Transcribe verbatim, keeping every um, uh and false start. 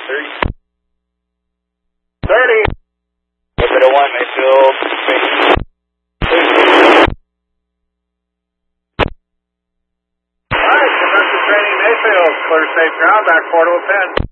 thirty. thirty. Bit of one, Mayfield. Alright, conductor training Mayfield. Clear safe ground, back four to a pin.